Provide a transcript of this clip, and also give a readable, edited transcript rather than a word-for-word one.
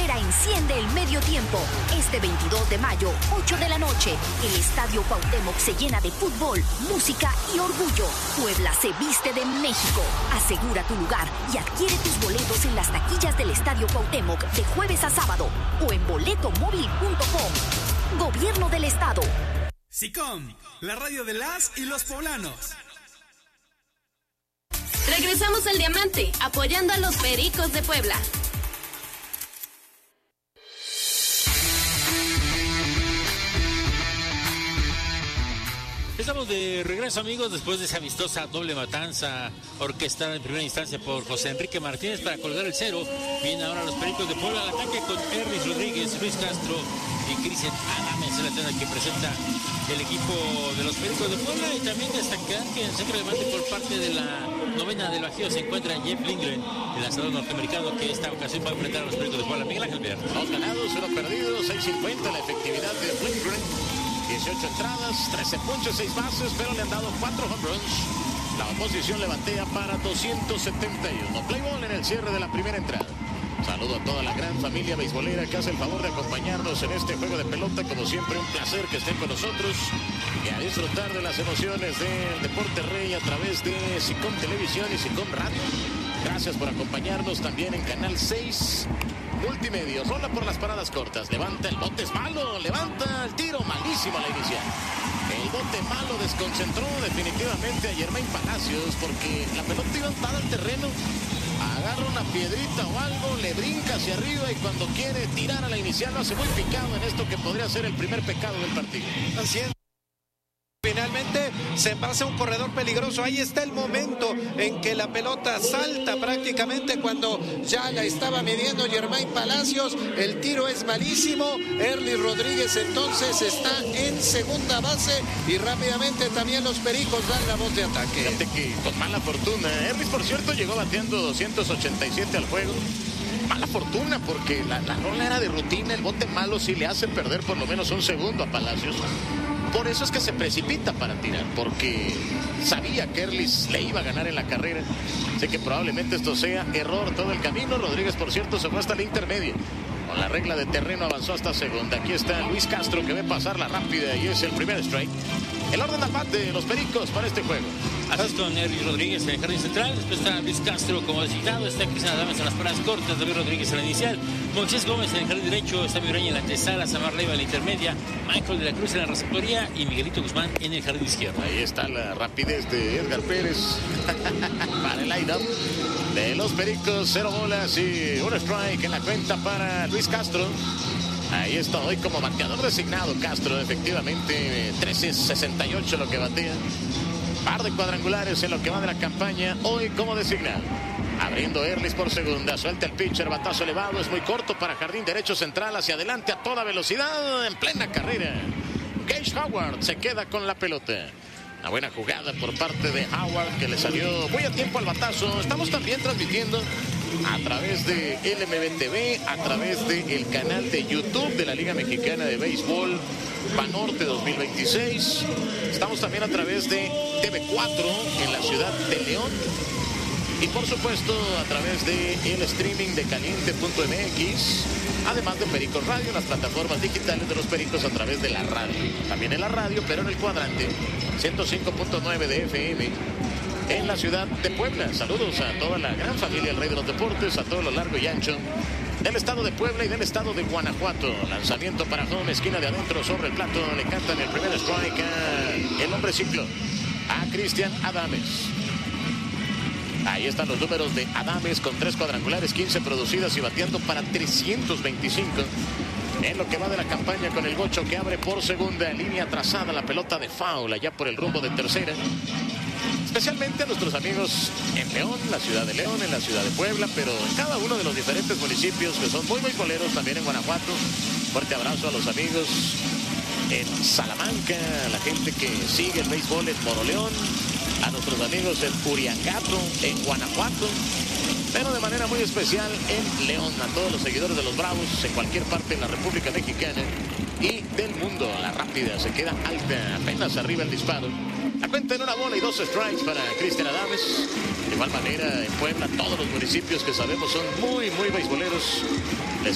Primera enciende el medio tiempo. Este 22 de mayo, 8 de la noche, el Estadio Cuauhtémoc se llena de fútbol, música y orgullo. Puebla se viste de México. Asegura tu lugar y adquiere tus boletos en las taquillas del Estadio Cuauhtémoc de jueves a sábado o en boletomóvil.com. Gobierno del Estado. SICOM, la radio de las y los poblanos. Regresamos al Diamante, apoyando a los Pericos de Puebla. Estamos de regreso, amigos, después de esa amistosa doble matanza orquestada en primera instancia por José Enrique Martínez para colgar el cero. Vienen ahora los Pericos de Puebla al ataque con Erlis Rodríguez, Luis Castro y Cristian Adames, en la tanda que presenta el equipo de los Pericos de Puebla. Y también destacar que en el centro de mate por parte de la novena del Bajío se encuentra Jeff Lindgren, el lanzador norteamericano que esta ocasión va a enfrentar a los Pericos de Puebla. Miguel Ángel Villar. 2 ganados, 1 perdido, 6.50 la efectividad de Lindgren. 18 entradas, 13 ponches, 6 bases, pero le han dado 4 home runs. La oposición le batea para 271. Play ball en el cierre de la primera entrada. Saludo a toda la gran familia beisbolera que hace el favor de acompañarnos en este juego de pelota. Como siempre, un placer que estén con nosotros y a disfrutar de las emociones del Deporte Rey a través de SICOM Televisión y SICOM Radio. Gracias por acompañarnos también en Canal 6. Multimedia, rola por las paradas cortas, levanta el bote, es malo, levanta el tiro, malísimo la inicial. El bote malo desconcentró definitivamente a Germain Palacios porque la pelota iba atada al terreno, agarra una piedrita o algo, le brinca hacia arriba y cuando quiere tirar a la inicial lo hace muy picado en esto que podría ser el primer pecado del partido. Así es. Finalmente se envasa un corredor peligroso. Ahí está el momento en que la pelota salta prácticamente cuando ya la estaba midiendo Germain Palacios. El tiro es malísimo. Erlis Rodríguez entonces está en segunda base y rápidamente también los Pericos dan la voz de ataque. Fíjate que con mala fortuna. Erlis, por cierto, llegó batiendo 287 al juego. Mala fortuna porque la rola era de rutina. El bote malo sí le hace perder por lo menos un segundo a Palacios. Por eso es que se precipita para tirar, porque sabía que Erlis le iba a ganar en la carrera. Sé que probablemente esto sea error todo el camino. Rodríguez, por cierto, se fue hasta la intermedia. Con la regla de terreno avanzó hasta segunda. Aquí está Luis Castro que ve pasar la rápida y es el primer strike. El orden al bate de los Pericos para este juego. Así es con Erlis Rodríguez en el jardín central. Después está Luis Castro como designado. Está Cristian Adames en las paradas cortas. David Rodríguez en la inicial. Moisés Gómez en el jardín derecho. Está Mireña en la antesala. Samar Leiva en la intermedia. Michael de la Cruz en la receptoría. Y Miguelito Guzmán en el jardín izquierdo. Ahí está la rapidez de Edgar Pérez para el line-up de los Pericos. 0 bolas y un strike en la cuenta para Luis Castro. Ahí está hoy como bateador designado Castro, efectivamente 13.68 lo que batea. Par de cuadrangulares en lo que va de la campaña, hoy como designado. Abriendo Erlis por segunda, suelta el pitcher, batazo elevado, es muy corto para jardín derecho central, hacia adelante a toda velocidad, en plena carrera. Gage Howard se queda con la pelota. Una buena jugada por parte de Howard que le salió muy a tiempo al batazo. Estamos también transmitiendo a través de LMBTV, a través del canal de YouTube de la Liga Mexicana de Béisbol, Banorte 2026. Estamos también a través de TV4 en la ciudad de León. Y por supuesto a través de el streaming de caliente.mx, además de Pericos Radio, las plataformas digitales de los Pericos a través de la radio. También en la radio, pero en el cuadrante 105.9 de FM en la ciudad de Puebla. Saludos a toda la gran familia del Rey de los Deportes, a todo lo largo y ancho del estado de Puebla y del estado de Guanajuato. Lanzamiento para home, esquina de adentro sobre el plato. Le cantan el primer strike a el hombre ciclo, a Cristian Adames. Ahí están los números de Adames con 3 cuadrangulares, 15 producidas y bateando para 325. En lo que va de la campaña con el gocho que abre por segunda, línea trazada, la pelota de foul allá por el rumbo de tercera. Especialmente a nuestros amigos en León, la ciudad de León, en la ciudad de Puebla, pero en cada uno de los diferentes municipios que son muy beisboleros, también en Guanajuato. Fuerte abrazo a los amigos en Salamanca, a la gente que sigue el béisbol en Moroleón, a nuestros amigos en Uriangato, en Guanajuato, pero de manera muy especial en León, a todos los seguidores de los Bravos en cualquier parte de la República Mexicana y del mundo. La rápida se queda alta, apenas arriba el disparo. La cuenta en 1 bola y 2 strikes para Cristian Adames. De igual manera en Puebla, todos los municipios que sabemos son muy beisboleros, les